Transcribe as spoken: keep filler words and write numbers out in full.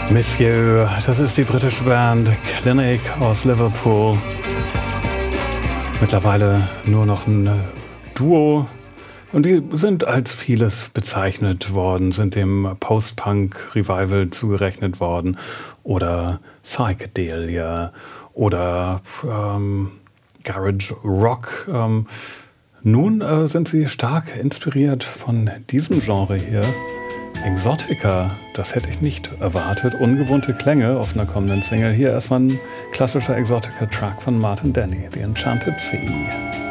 Monsieur, das ist die britische Band Clinic aus Liverpool. Mittlerweile nur noch ein Duo. Und die sind als vieles bezeichnet worden, sind dem Post-Punk-Revival zugerechnet worden oder Psychedelia oder ähm, Garage Rock. Ähm, nun äh, sind sie stark inspiriert von diesem Genre hier. Exotica, das hätte ich nicht erwartet. Ungewohnte Klänge auf einer kommenden Single. Hier erstmal ein klassischer Exotica-Track von Martin Denny, The Enchanted Sea.